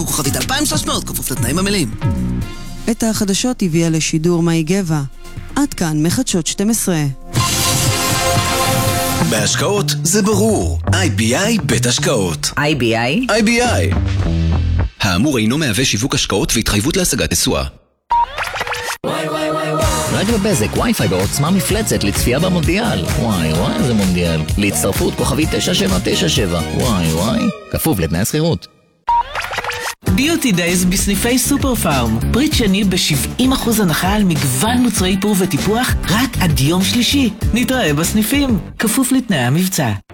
כוכבית 2300, כפוף לתנאים המלאים. את החדשות הביאה לשידור מאי גבע. עד כאן מחדשות 12. בהשקעות זה ברור. IBI בית השקעות. IBI. האמור אינו מהווה שיווק השקעות והתחייבות להשגת תשואה. רק בבזק וי-פיי בעוצמה מפלצת לצפייה במונדיאל. וואי, איזה מונדיאל. להצטרפות כוכבית 9797. וואי, כפוף לתנאי השכירות. ביוטי דייז בסניפי סופר פארם. פריט שני ב-70% הנחה על מגוון מוצרי איפור וטיפוח רק עד יום שלישי. נתראה בסניפים. כפוף לתנאי המבצע.